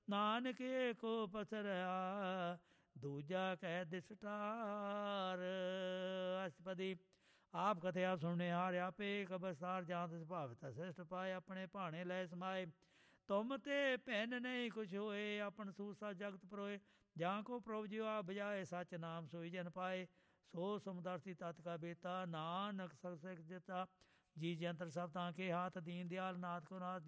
ਨਾਨਕ ਏਕੋ ਪਸਰਿਆ ਦੂਜਾ ਕਹਿ ਦਿਸਟਾਰ। ਅਸਪਦੀ ਆਪ ਕਥਿਆ ਸੁਣਨੇ ਹਾਰ ਆਪੇ ਕਬਸਤਾਰ ਜਾਂਤ ਸੁਭਾਵਿਤ ਸ੍ਰਿਸ਼ਟ ਪਾਏ ਆਪਣੇ ਭਾਣੇ ਲੈ ਸਮਾਏ। ਤੁਮ ਤੇ ਭੈਨ ਨਹੀਂ ਕੁਛ ਹੋਏ ਆਪਨ ਸੂਸਾ ਜਗਤ ਪਰੋਏ। ਜਾਂ ਕੋ ਪ੍ਰਭ ਜਿਉ ਆ ਬਜਾਏ ਸੱਚ ਨਾਮ ਸੋਈ ਜਨ ਪਾਏ। ਸੋ ਸਮਦਰਸੀ ਤਤ ਕਾ ਬੇਤਾ ਨਾਨਕ ਸਕ ਦਿੱਤਾ ਜੀ ਜੰਤਰ ਸਭ ਤਾਂ ਕੇ ਹਾਥ ਦੀਨ ਦਿਆਲ ਨਾਥ ਕੋ ਨਾਥ